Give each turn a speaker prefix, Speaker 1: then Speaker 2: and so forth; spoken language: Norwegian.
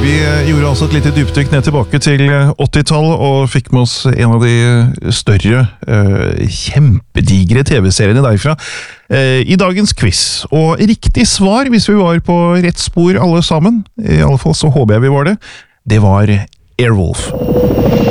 Speaker 1: Vi gjorde altså et lite dypdykk ned tilbake til 80-tall og fikk med oss en av de større, kjempedigre TV-seriene derfra i dagens quiz. Og riktig svar, hvis vi var på rett spor alle sammen, i alle fall så håper jeg vi var det, det var Airwolf.